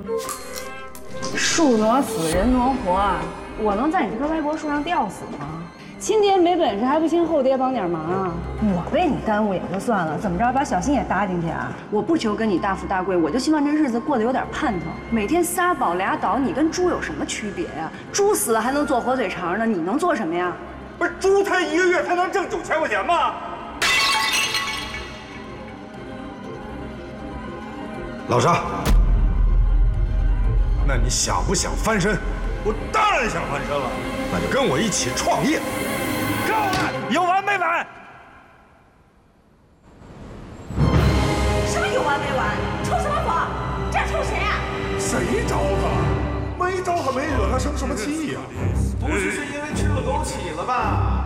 树挪死，人挪活，我能在你这棵歪脖树上吊死吗？亲爹没本事，还不请后爹帮点忙啊？我被你耽误也就算了，怎么着把小新也搭进去啊？我不求跟你大富大贵，我就希望这日子过得有点盼头。每天仨宝俩倒，你跟猪有什么区别呀？猪死了还能做火腿肠呢，你能做什么呀？ 不是猪，它1个月才能挣9000块钱吗？ 老张，那你想不想翻身？ 我当然想翻身了， 那就跟我一起创业。 够了，有完没完？ 什么有完没完？抽什么风？这抽谁啊？ 谁招他？没招他，没惹他生什么气呀？ 不是因为吃了枸杞了吧？